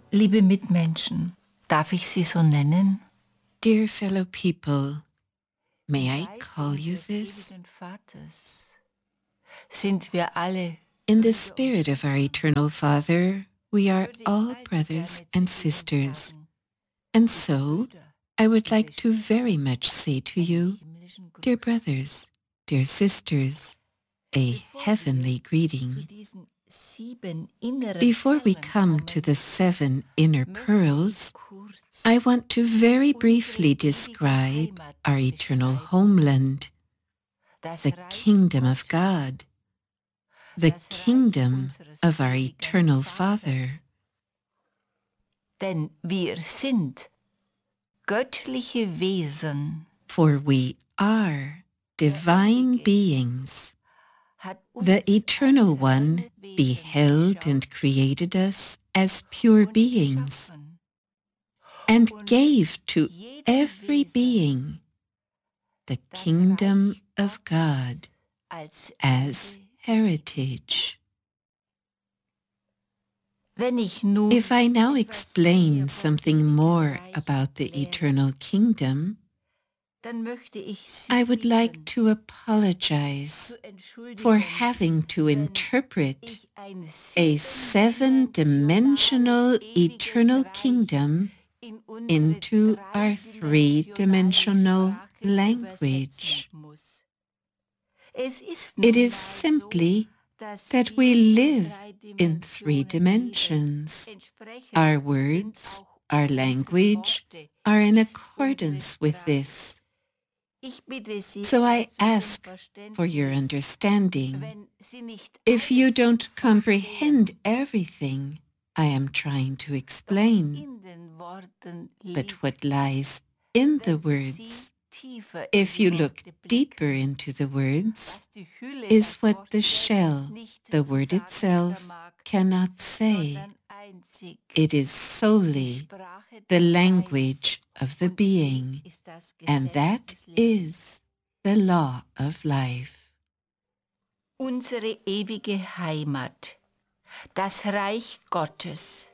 Liebe Mitmenschen, darf ich Sie so nennen? Dear fellow people, may I call you this? Sind wir alle In the spirit of our eternal Father, we are all brothers and sisters. And so, I would like to very much say to you, dear brothers, dear sisters, a heavenly greeting. Before we come to the 7 inner pearls, I want to very briefly describe our eternal homeland, the kingdom of God, the kingdom of our eternal Father. Denn wir sind göttliche Wesen. For we are divine beings. The Eternal One beheld and created us as pure beings and gave to every being the kingdom of God as heritage. If I now explain something more about the eternal kingdom, I would like to apologize for having to interpret a 7-dimensional eternal kingdom into our 3-dimensional language. It is simply that we live in 3 dimensions. Our words, our language are in accordance with this. So I ask for your understanding. If you don't comprehend everything I am trying to explain, but what lies in the words, if you look deeper into the words, is what the shell, the word itself, cannot say. It is solely the language of the being, and that is the law of life. Unsere ewige Heimat, das Reich Gottes,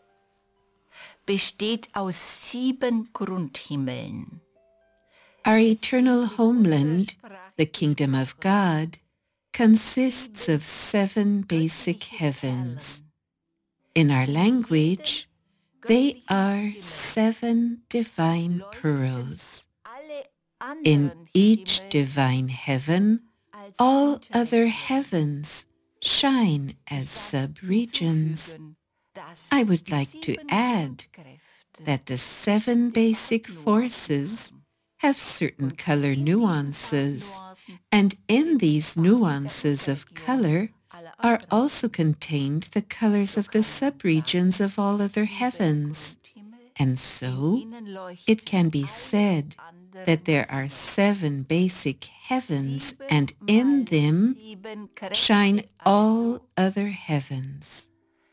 besteht aus 7 Grundhimmeln. Our eternal homeland, the kingdom of God, consists of 7 basic heavens. In our language, they are 7 divine pearls. In each divine heaven, all other heavens shine as sub-regions. I would like to add that the 7 basic forces have certain color nuances, and in these nuances of color are also contained the colors of the subregions of all other heavens. And so, it can be said that there are 7 basic heavens, and in them shine all other heavens.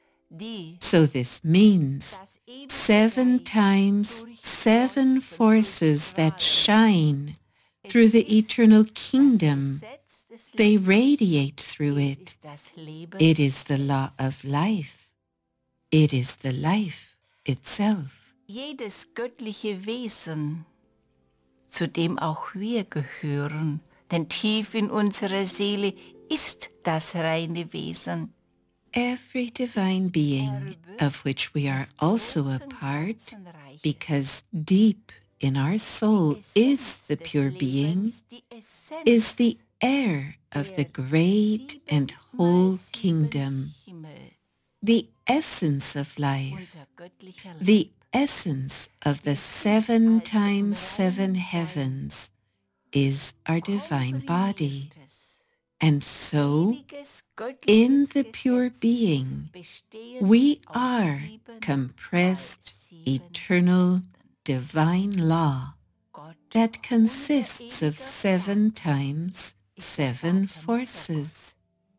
So this means 7 times 7 forces that shine through the eternal kingdom. They radiate through it. It is the law of life. It is the life itself. Jedes göttliche Wesen, zu dem auch wir gehören, denn tief in unserer Seele ist das reine Wesen. Every divine being, of which we are also a part, because deep in our soul is the pure being, is the heir of the great and whole kingdom, the essence of life, the essence of the 7 times 7 heavens is our divine body. And so, in the pure being, we are compressed, eternal, divine law that consists of 7 times 7 forces.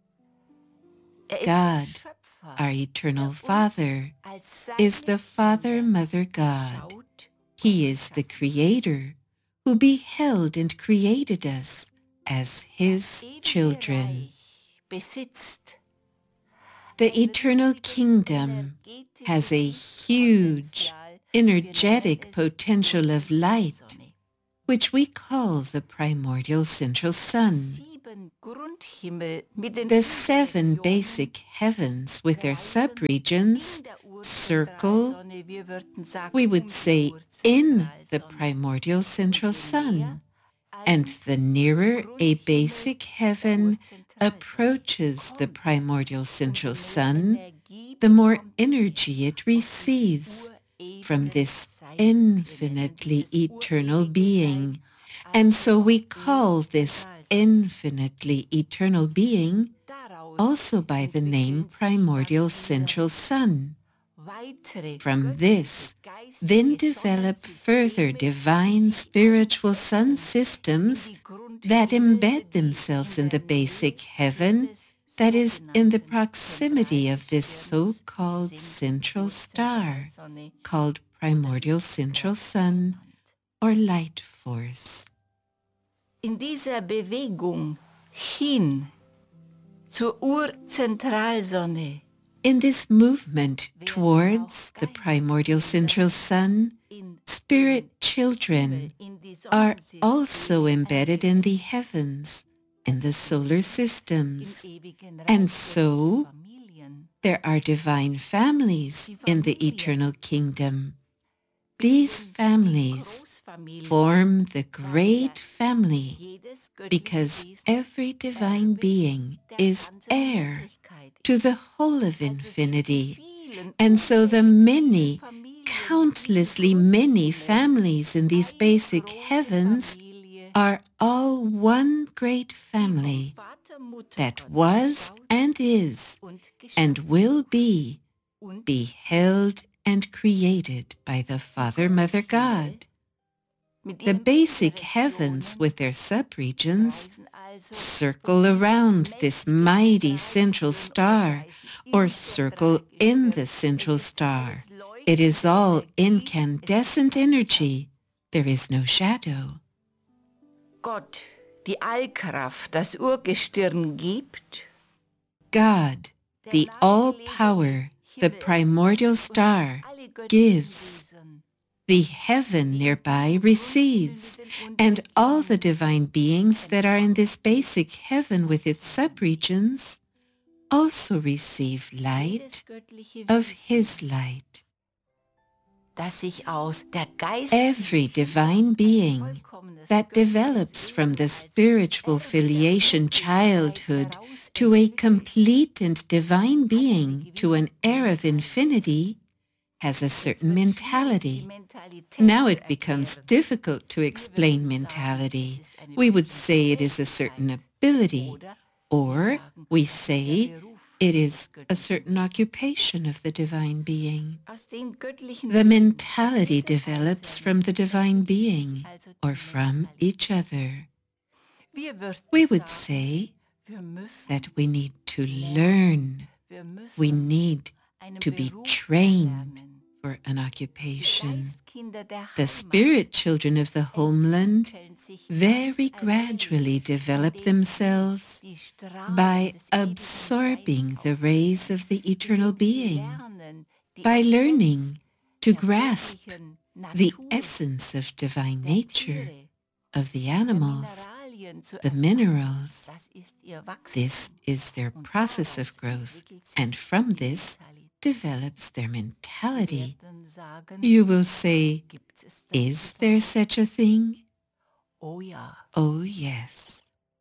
God, our eternal Father, is the Father, Mother God. He is the Creator who beheld and created us as His children. The eternal kingdom has a huge, energetic potential of light, which we call the primordial central sun. The 7 basic heavens with their subregions circle, we would say, in the primordial central sun. And the nearer a basic heaven approaches the primordial central sun, the more energy it receives from this infinitely eternal being. And so we call this infinitely eternal being also by the name primordial central sun. From this, then develop further divine spiritual sun systems that embed themselves in the basic heaven that is in the proximity of this so-called central star, called primordial central sun or light force. In dieser Bewegung hin zur Urzentralsonne, in this movement towards the primordial central sun, spirit children are also embedded in the heavens, in the solar systems. And so, there are divine families in the eternal kingdom. These families form the great family because every divine being is heir to the whole of infinity. And so the many, countlessly many families in these basic heavens are all one great family that was and is and will be beheld and created by the Father, Mother, God. The basic heavens with their subregions circle around this mighty central star or circle in the central star. It is all incandescent energy. There is no shadow. Gott, die Allkraft, das Urgestirn gibt. God, the all-power, the primordial star, gives. The heaven nearby receives, and all the divine beings that are in this basic heaven with its subregions also receive light of His light. Every divine being that develops from the spiritual filiation childhood to a complete and divine being, to an heir of infinity, has a certain mentality. Now it becomes difficult to explain mentality. We would say it is a certain ability, or we say it is a certain occupation of the divine being. The mentality develops from the divine being, or from each other. We would say that we need to learn. We need to be trained for an occupation. The spirit children of the homeland very gradually develop themselves by absorbing the rays of the eternal being, by learning to grasp the essence of divine nature, of the animals, the minerals. This is their process of growth, and from this develops their mentality. You will say, is there such a thing? Oh yes.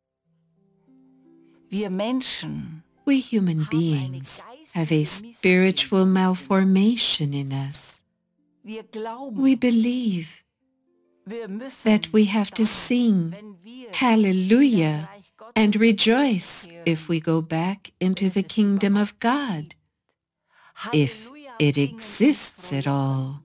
We human beings have a spiritual malformation in us. We believe that we have to sing hallelujah and rejoice if we go back into the kingdom of God, if it exists at all.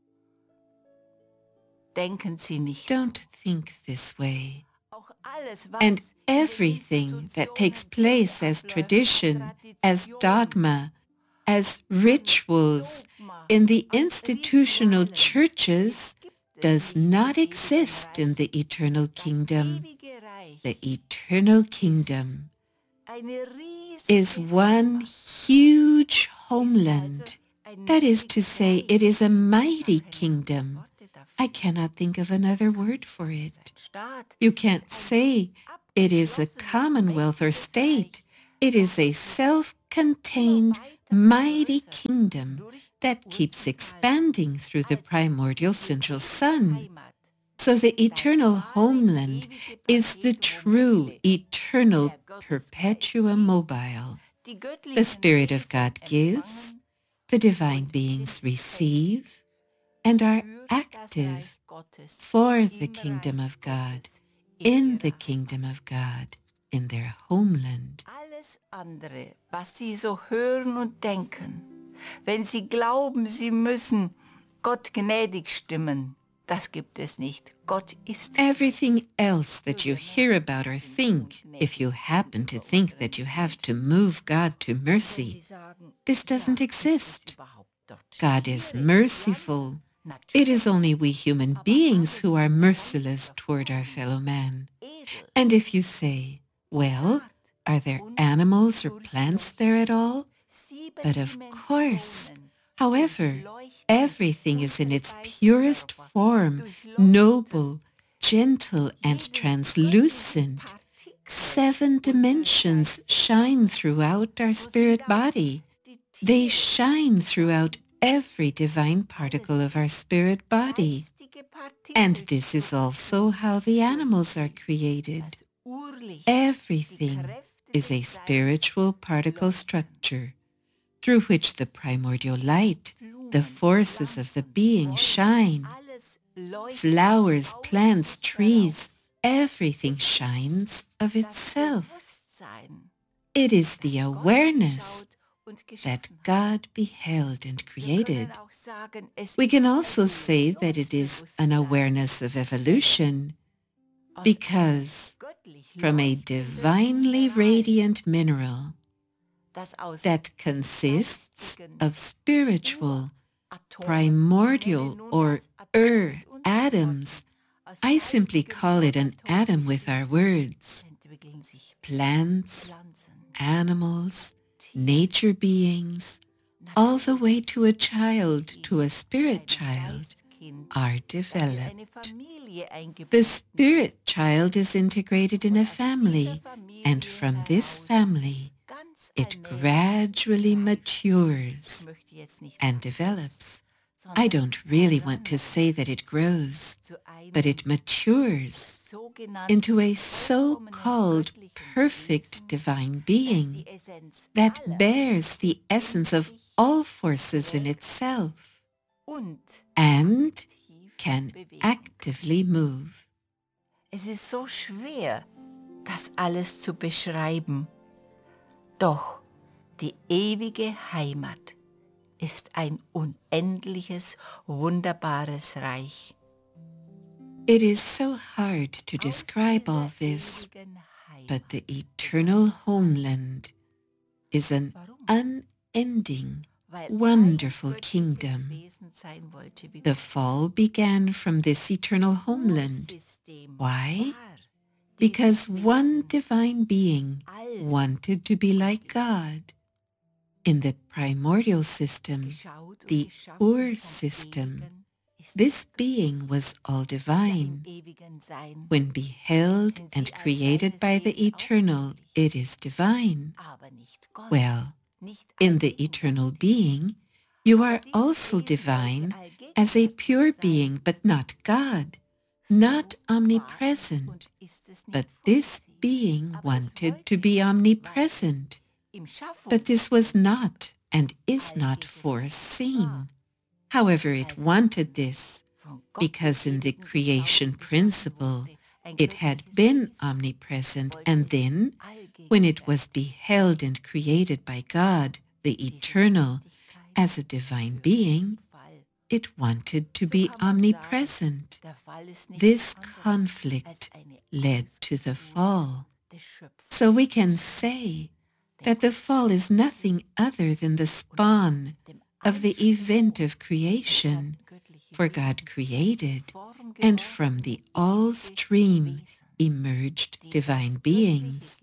Don't think this way. And everything that takes place as tradition, as dogma, as rituals in the institutional churches does not exist in the eternal kingdom. The eternal kingdom is one huge homeland. That is to say, it is a mighty kingdom. I cannot think of another word for it. You can't say it is a commonwealth or state. It is a self-contained, mighty kingdom that keeps expanding through the primordial central sun. So the eternal homeland is the true, eternal, perpetuum mobile. The Spirit of God gives, the divine beings receive, and are active for the kingdom of God, in the kingdom of God, in their homeland. Alles andere, was Sie so hören und denken, wenn Sie glauben, Sie müssen Gott gnädig stimmen, das gibt es nicht. Gott ist. Everything else that you hear about or think, if you happen to think that you have to move God to mercy, this doesn't exist. God is merciful. It is only we human beings who are merciless toward our fellow man. And if you say, well, are there animals or plants there at all? But of course. However, everything is in its purest form, noble, gentle, and translucent. 7 dimensions shine throughout our spirit body. They shine throughout every divine particle of our spirit body. And this is also how the animals are created. Everything is a spiritual particle structure through which the primordial light, the forces of the being shine. Flowers, plants, trees, everything shines of itself. It is the awareness that God beheld and created. We can also say that it is an awareness of evolution, because from a divinely radiant mineral that consists of spiritual, primordial, or atoms, I simply call it an atom with our words. Plants, animals, nature beings, all the way to a child, to a spirit child, are developed. The spirit child is integrated in a family, and from this family, it gradually matures and develops. I don't really want to say that it grows, but it matures into a so-called perfect divine being that bears the essence of all forces in itself and can actively move. Es ist so schwer, das alles zu beschreiben. Doch die ewige Heimat ist ein unendliches, wunderbares Reich. It is so hard to describe all this, but the eternal homeland is an unending, wonderful kingdom. The fall began from this eternal homeland. Why? Because one divine being wanted to be like God. In the primordial system, the Ur system, this being was all divine. When beheld and created by the eternal, it is divine. Well, in the eternal being, you are also divine as a pure being, but not God, not omnipresent. But this being wanted to be omnipresent. But this was not and is not foreseen. However, it wanted this, because in the creation principle, it had been omnipresent, and then, when it was beheld and created by God, the Eternal, as a divine being, it wanted to be omnipresent. This conflict led to the fall. So we can say that the fall is nothing other than the spawn of the event of creation, for God created, and from the all-stream emerged divine beings.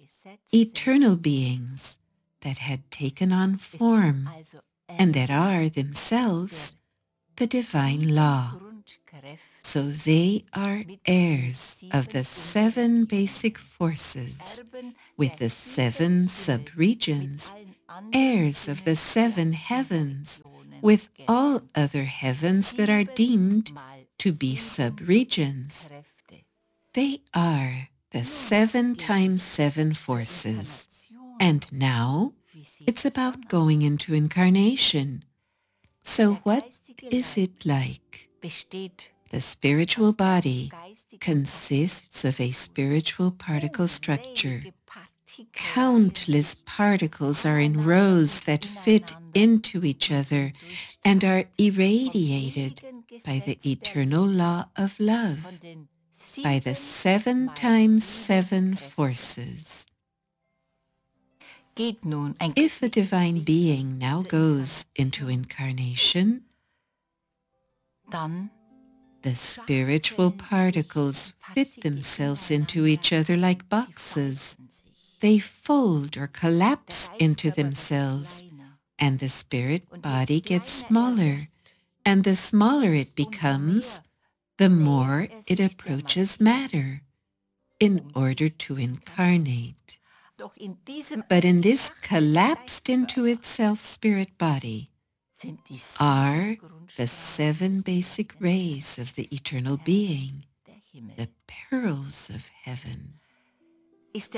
eternal beings that had taken on form and that are themselves the divine law. So they are heirs of the 7 basic forces, with the 7 subregions, heirs of the 7 heavens, with all other heavens that are deemed to be subregions. They are the 7 times 7 forces. And now it's about going into incarnation. So what is it like? The spiritual body consists of a spiritual particle structure. Countless particles are in rows that fit into each other and are irradiated by the eternal law of love, by the 7 times 7 forces. If a divine being now goes into incarnation, the spiritual particles fit themselves into each other like boxes. They fold or collapse into themselves, and the spirit body gets smaller. And the smaller it becomes, the more it approaches matter in order to incarnate. But in this collapsed into itself spirit body are the 7 basic rays of the eternal being, the pearls of heaven. If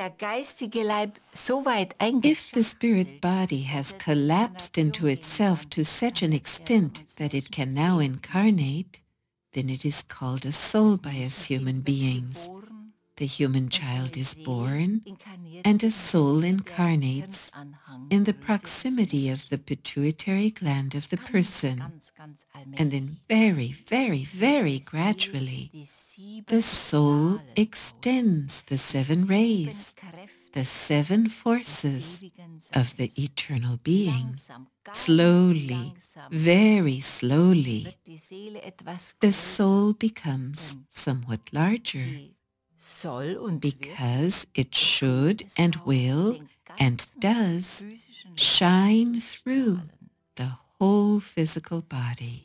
the spirit body has collapsed into itself to such an extent that it can now incarnate, then it is called a soul by us human beings. The human child is born, and a soul incarnates in the proximity of the pituitary gland of the person. And then very, very, very gradually, the soul extends the 7 rays, the 7 forces of the eternal being. Slowly, very slowly, the soul becomes somewhat larger, because it should and will and does shine through the whole physical body.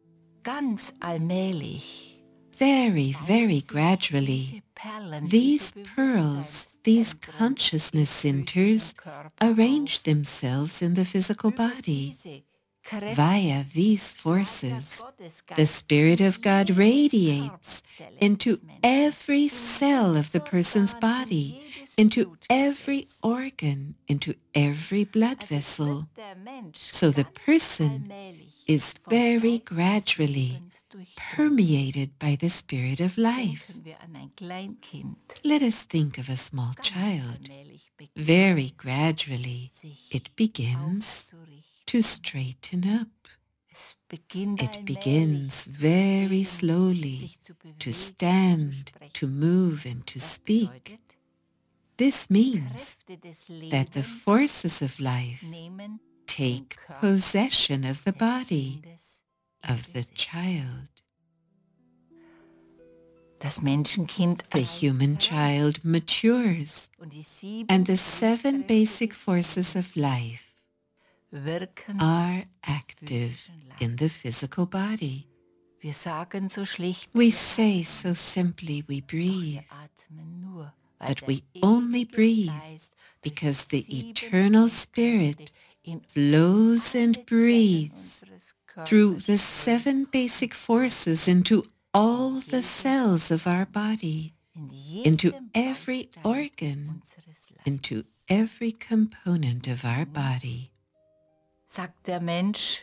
Very, very gradually, these pearls, these consciousness centers, arrange themselves in the physical body. Via these forces, the Spirit of God radiates into every cell of the person's body, into every organ, into every blood vessel. So the person is very gradually permeated by the Spirit of life. Let us think of a small child. Very gradually, it begins to straighten up. It begins very slowly to stand, to move, and to speak. This means that the forces of life take possession of the body of the child. The human child matures, and the 7 basic forces of life are active in the physical body. We say so simply we breathe, but we only breathe because the eternal Spirit flows and breathes through the 7 basic forces into all the cells of our body, into every organ, into every component of our body. Sagt der Mensch,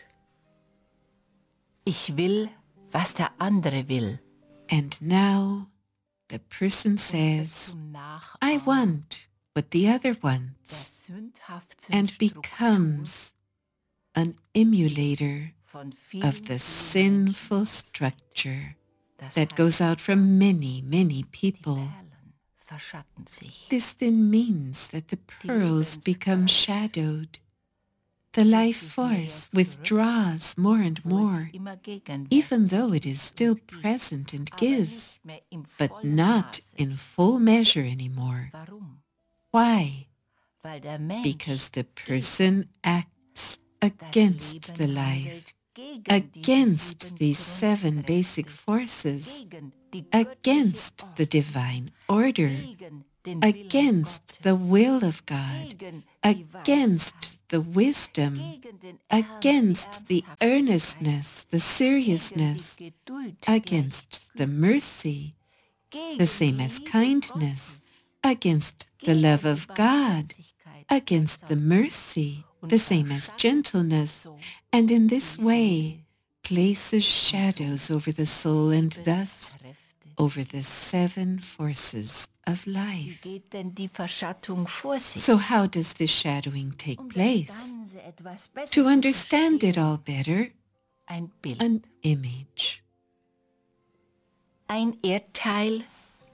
ich will, was der andere will. And now the person says, I want what the other wants, and becomes an emulator of the sinful structure that goes out from many, many people. This then means that the pearls become shadowed. The life force withdraws more and more, even though it is still present and gives, but not in full measure anymore. Why? weil der Mensch because the person acts against the life, against these 7 basic forces, against the divine order, against the will of God, against the wisdom, against the earnestness, the seriousness, against the mercy, the same as kindness, against the love of God, against the mercy, the same as gentleness, and in this way places shadows over the soul and thus over the 7 forces of life. So how does this shadowing take place? To understand it all better, an image. Ein Erdteil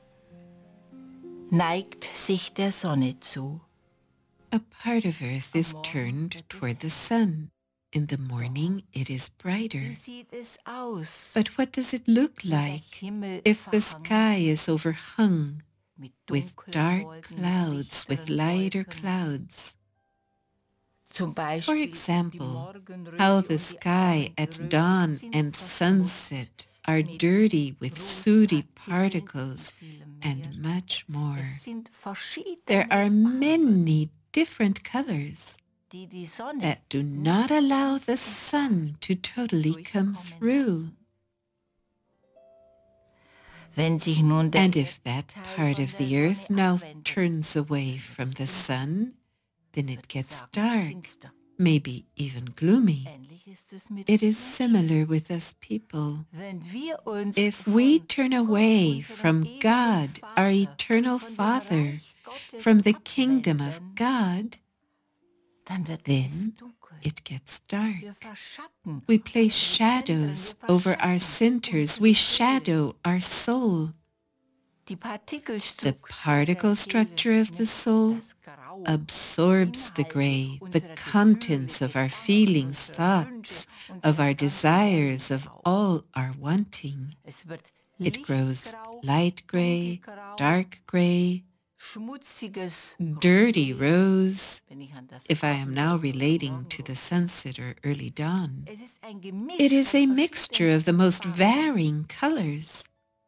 neigt sich der Sonne zu. A part of Earth is turned toward the sun. In the morning it is brighter. Wie sieht es aus? But what does it look like if the sky is overhung with dark clouds, with lighter clouds? For example, how the sky at dawn and sunset are dirty with sooty particles and much more. There are many different colors that do not allow the sun to totally come through. And if that part of the earth now turns away from the sun, then it gets dark, maybe even gloomy. It is similar with us people. If we turn away from God, our eternal Father, from the kingdom of God, then it gets dark. We place shadows over our centers. We shadow our soul. The particle structure of the soul absorbs the gray, the contents of our feelings, thoughts, of our desires, of all our wanting. It grows light gray, dark gray, dirty rose, if I am now relating to the sunset or early dawn. It is a mixture of the most varying colors.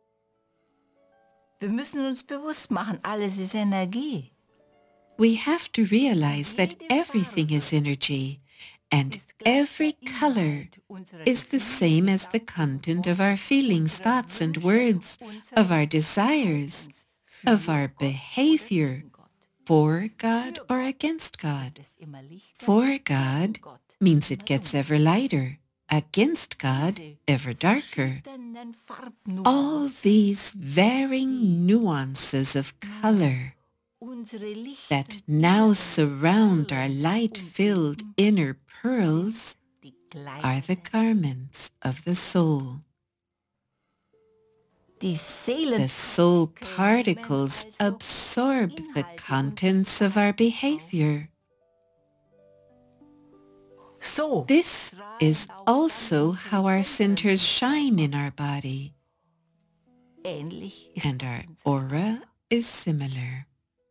Wir müssen uns bewusst machen, alles ist Energie. We have to realize that everything is energy, and every color is the same as the content of our feelings, thoughts, and words, of our desires, of our behavior for God or against God. For God means it gets ever lighter, against God ever darker. All these varying nuances of color that now surround our light-filled inner pearls are the garments of the soul. The soul particles absorb the contents of our behavior. This is also how our centers shine in our body, and our aura is similar.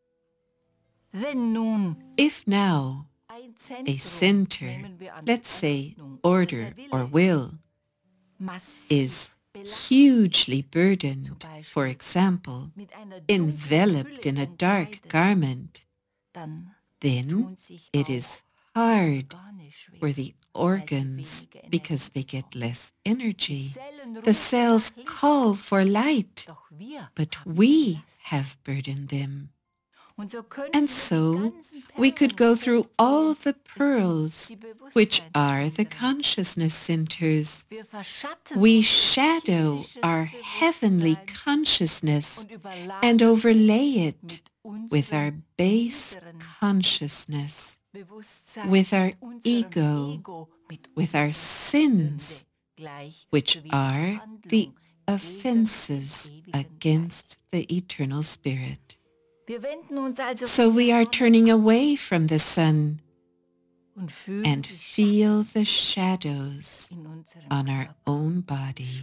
If now a center, let's say order or will, is hugely burdened, for example, enveloped in a dark garment, then it is hard for the organs because they get less energy. The cells call for light, but we have burdened them. And so we could go through all the pearls, which are the consciousness centers. We shadow our heavenly consciousness and overlay it with our base consciousness, with our ego, with our sins, which are the offenses against the eternal spirit. So we are turning away from the sun and feel the shadows on our own body,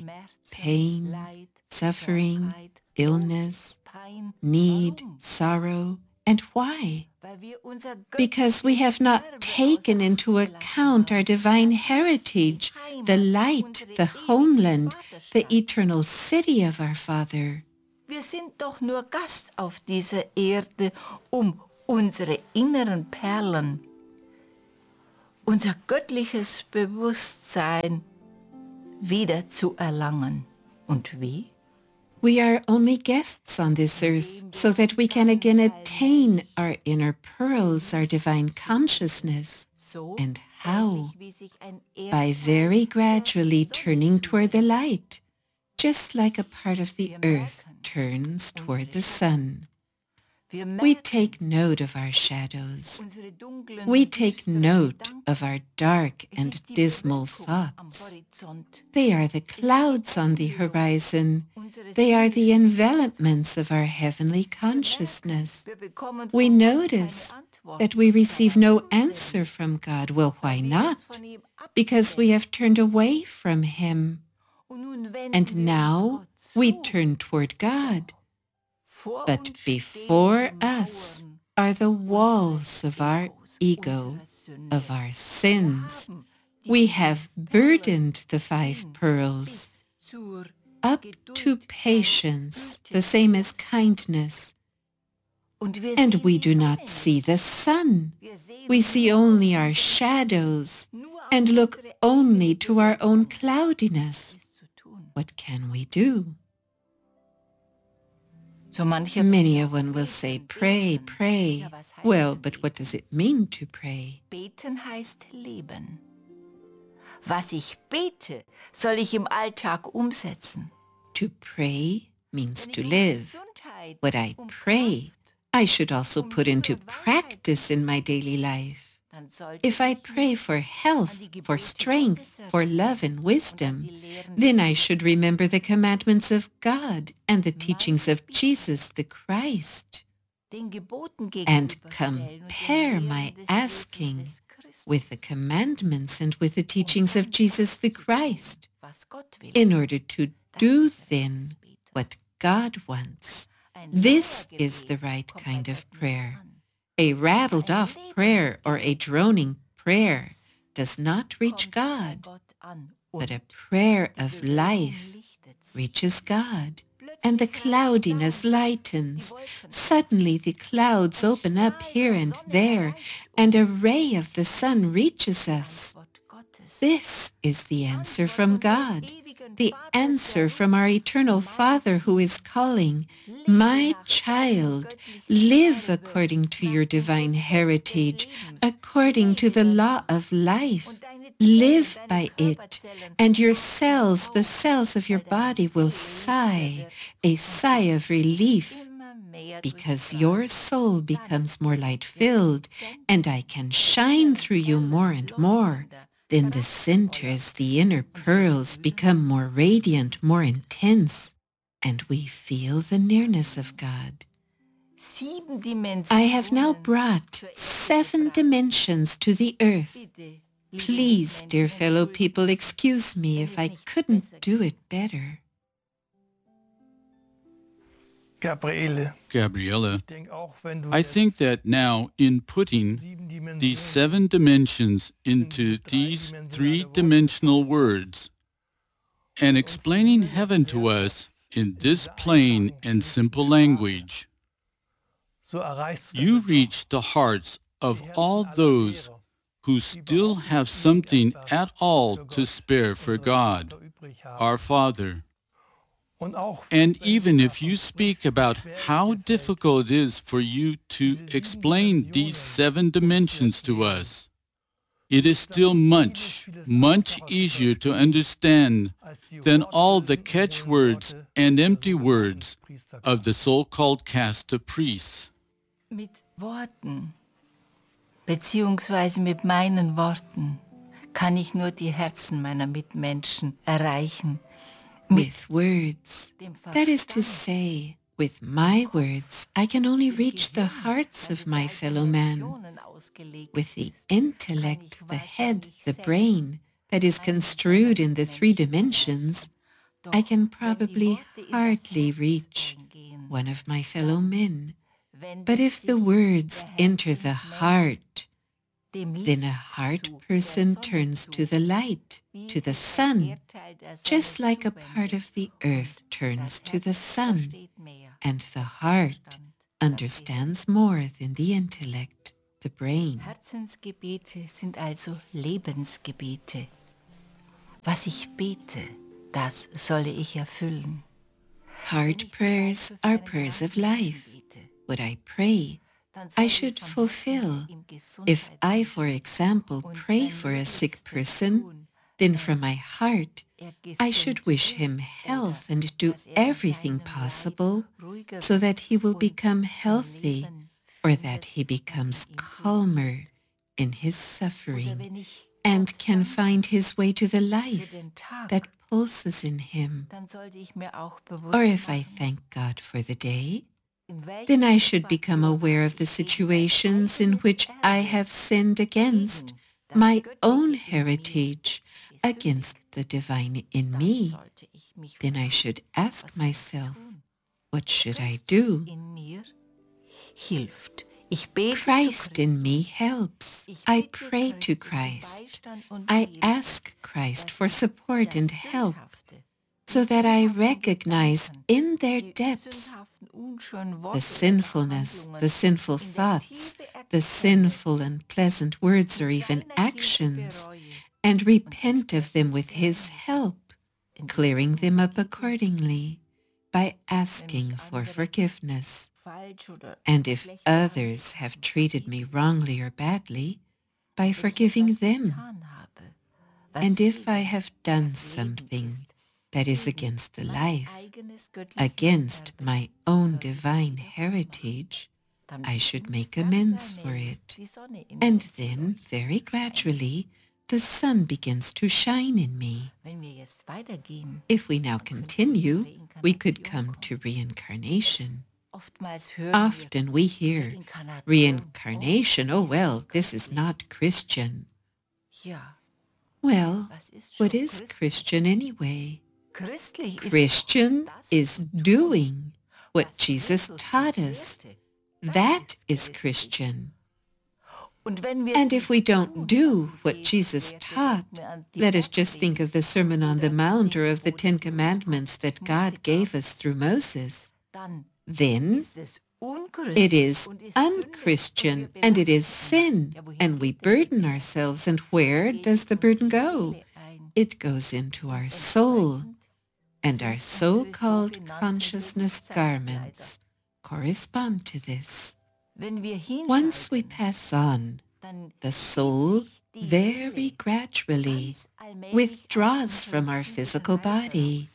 pain, suffering, illness, need, sorrow, And why? weil wir unser Because we have not taken into account our divine heritage, the light, the homeland, the eternal city of our Father. Wir sind doch nur Gast auf dieser Erde, um unsere inneren Perlen, unser göttliches Bewusstsein wieder zu erlangen. Und wie? We are only guests on this earth so that we can again attain our inner pearls, our divine consciousness. And how? By very gradually turning toward the light, just like a part of the earth turns toward the sun. We take note of our shadows. We take note of our dark and dismal thoughts. They are the clouds on the horizon. They are the envelopments of our heavenly consciousness. We notice that we receive no answer from God. Well, why not? Because we have turned away from Him. And now we turn toward God. But before us are the walls of our ego, of our sins. We have burdened the 5 pearls up to patience, the same as kindness. And we do not see the sun. We see only our shadows and look only to our own cloudiness. What can we do? Many a one will say, pray, pray. Well, but what does it mean to pray? Beten heißt leben. Was ich bete, soll ich im Alltag umsetzen. To pray means to live. What I pray, I should also put into practice in my daily life. If I pray for health, for strength, for love and wisdom, then I should remember the commandments of God and the teachings of Jesus the Christ, and compare my asking with the commandments and with the teachings of Jesus the Christ, in order to do then what God wants. This is the right kind of prayer. A rattled-off prayer or a droning prayer does not reach God, but a prayer of life reaches God, and the cloudiness lightens. Suddenly the clouds open up here and there, and a ray of the sun reaches us. This is the answer from God, the answer from our eternal Father who is calling, "My child, live according to your divine heritage, according to the law of life. Live by it, and your cells, the cells of your body, will sigh, a sigh of relief, because your soul becomes more light-filled, and I can shine through you more and more. Then the centers, the inner pearls, become more radiant, more intense, and we feel the nearness of God. I have now brought 7 dimensions to the earth. Please, dear fellow people, excuse me if I couldn't do it better. Gabriele, I think that now in putting these 7 dimensions into these 3-dimensional words and explaining heaven to us in this plain and simple language, you reach the hearts of all those who still have something at all to spare for God, our Father. And even if you speak about how difficult it is for you to explain these 7 dimensions to us, it is still much, much easier to understand than all the catchwords and empty words of the so-called caste of priests. Mit Worten, beziehungsweise mit meinen Worten, kann ich nur die Herzen meiner Mitmenschen erreichen. With words, that is to say, with my words, I can only reach the hearts of my fellow man. With the intellect, the head, the brain, that is construed in the 3 dimensions, I can probably hardly reach one of my fellow men. But if the words enter the heart, then a heart person turns to the light, to the sun, just like a part of the earth turns to the sun, and the heart understands more than the intellect, the brain. Herzensgebete sind also Lebensgebete. Was ich bete, das solle ich erfüllen. Heart prayers are prayers of life. What I pray, I should fulfill. If I, for example, pray for a sick person, then from my heart, I should wish him health and do everything possible so that he will become healthy or that he becomes calmer in his suffering and can find his way to the life that pulses in him. Or if I thank God for the day, then I should become aware of the situations in which I have sinned against my own heritage, against the divine in me. Then I should ask myself, what should I do? Christ in me helps. I pray to Christ. I ask Christ for support and help, so that I recognize in their depths the sinfulness, the sinful thoughts, the sinful and pleasant words or even actions, and repent of them with His help, clearing them up accordingly by asking for forgiveness. And if others have treated me wrongly or badly, by forgiving them. And if I have done something that is against the life, against my own divine heritage, I should make amends for it. And then, very gradually, the sun begins to shine in me. If we now continue, we could come to reincarnation. Often we hear, reincarnation, oh well, this is not Christian. Well, what is Christian anyway? Christian is doing what Jesus taught us. That is Christian. And if we don't do what Jesus taught, let us just think of the Sermon on the Mount or of the Ten Commandments that God gave us through Moses. Then it is unchristian and it is sin, and we burden ourselves. And where does the burden go? It goes into our soul, and our so-called consciousness garments correspond to this. Once we pass on, the soul very gradually withdraws from our physical body.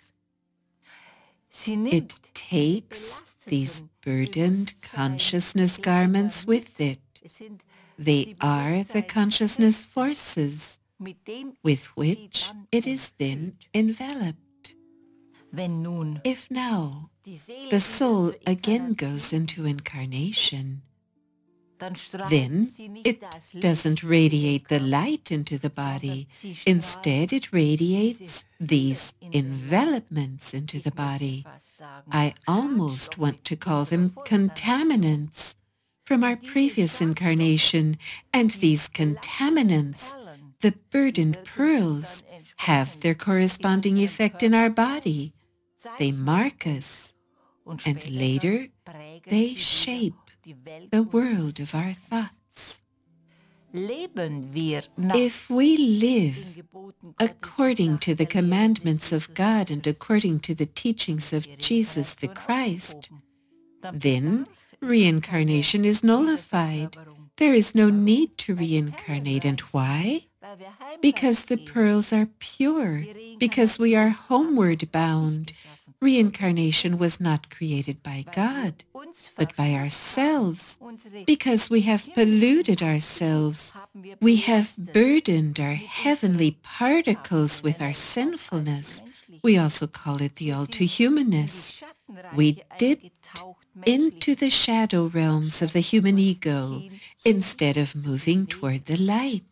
It takes these burdened consciousness garments with it. They are the consciousness forces with which it is then enveloped. If now the soul again goes into incarnation, then it doesn't radiate the light into the body. Instead, it radiates these envelopments into the body. I almost want to call them contaminants from our previous incarnation. And these contaminants, the burdened pearls, have their corresponding effect in our body. They mark us, and later they shape the world of our thoughts. If we live according to the commandments of God and according to the teachings of Jesus the Christ, then reincarnation is nullified. There is no need to reincarnate. And why? Because the pearls are pure, because we are homeward bound. Reincarnation was not created by God, but by ourselves. Because we have polluted ourselves, we have burdened our heavenly particles with our sinfulness. We also call it the all-too-humanness. We dipped into the shadow realms of the human ego instead of moving toward the light.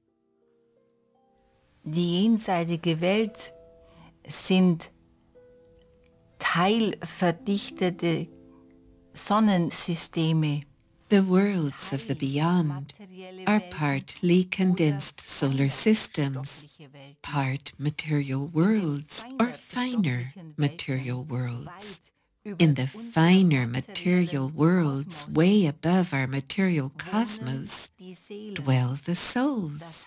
Die jenseitige Welt sind teilverdichtete Sonnensysteme. The worlds of the beyond are partly condensed solar systems, part material worlds or finer material worlds. In the finer material worlds, way above our material cosmos, dwell the souls.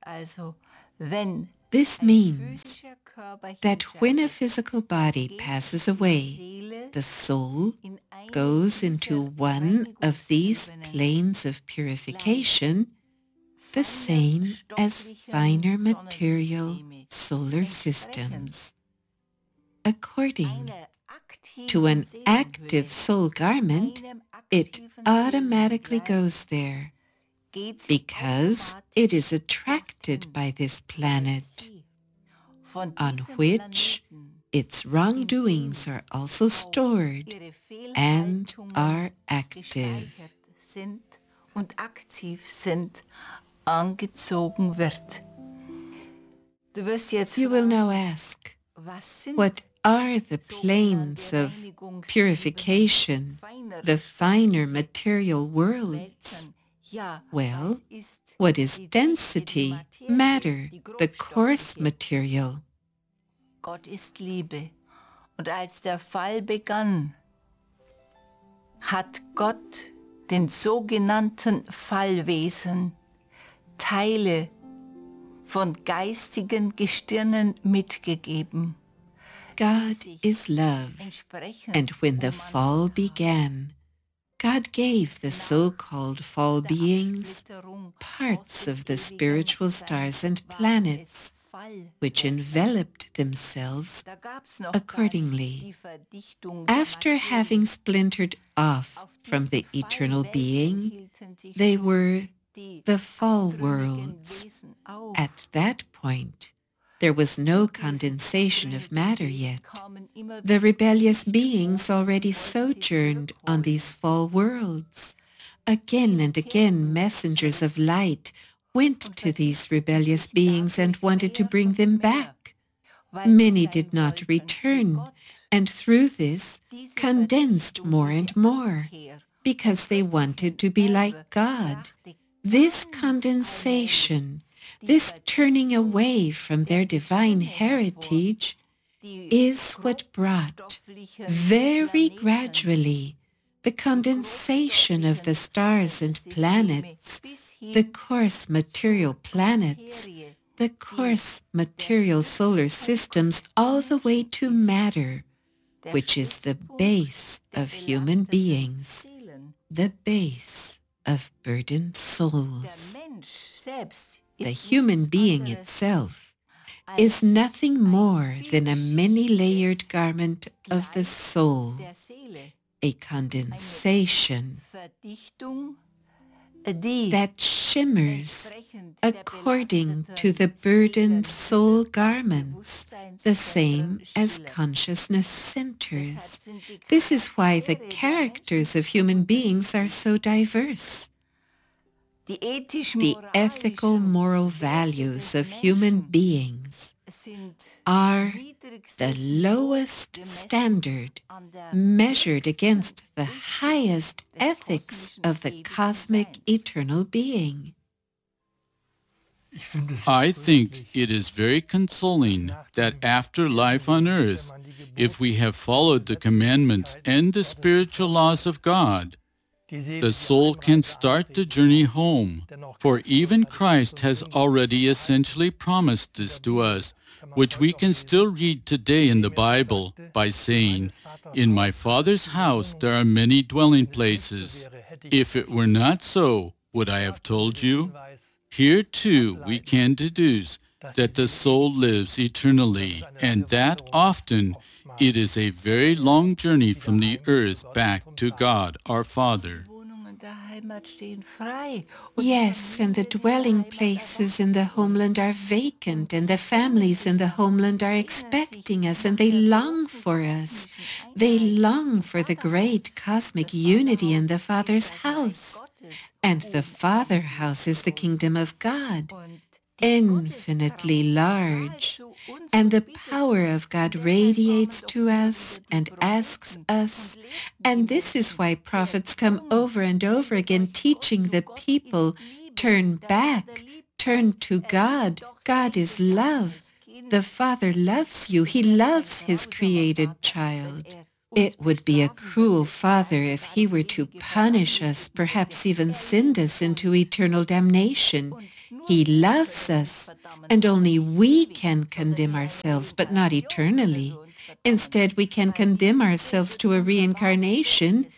This means that when a physical body passes away, the soul goes into one of these planes of purification, the same as finer material solar systems. According to an active soul garment, it automatically goes there, because it is attracted by this planet, on which its wrongdoings are also stored and are active. You will now ask, what are the planes of purification, the finer material worlds? Well, what is density, matter, the coarse material? Gott ist Liebe. Und als der Fall begann, hat Gott den sogenannten Fallwesen Teile von geistigen Gestirnen mitgegeben. God is love, and when the fall began, God gave the so-called fall beings parts of the spiritual stars and planets, which enveloped themselves accordingly. After having splintered off from the eternal being, they were the fall worlds. At that point, there was no condensation of matter yet. The rebellious beings already sojourned on these fall worlds. Again and again, messengers of light went to these rebellious beings and wanted to bring them back. Many did not return, and through this condensed more and more, because they wanted to be like God. This condensation, this turning away from their divine heritage, is what brought, very gradually, the condensation of the stars and planets, the coarse material planets, the coarse material solar systems, all the way to matter, which is the base of human beings, the base of burdened souls. The human being itself is nothing more than a many-layered garment of the soul, a condensation that shimmers according to the burdened soul garments, the same as consciousness centers. This is why the characters of human beings are so diverse. The ethical moral values of human beings are the lowest standard measured against the highest ethics of the cosmic eternal being. I think it is very consoling that after life on earth, if we have followed the commandments and the spiritual laws of God, the soul can start the journey home, for even Christ has already essentially promised this to us, which we can still read today in the Bible by saying, "In my Father's house there are many dwelling places. If it were not so, would I have told you?" Here too we can deduce that the soul lives eternally, and that often it is a very long journey from the earth back to God our Father. Yes, and the dwelling places in the homeland are vacant, and the families in the homeland are expecting us, and they long for us. They long for the great cosmic unity in the Father's house. And the Father house is the kingdom of God. infinitely large, and the power of God radiates to us and asks us, and this is why prophets come over and over again teaching the people, turn back, turn to God. God is love. The Father loves you. He loves his created child. It would be a cruel Father if he were to punish us, perhaps even send us into eternal damnation. He loves us, and only we can condemn ourselves, but not eternally. Instead, we can condemn ourselves to a reincarnation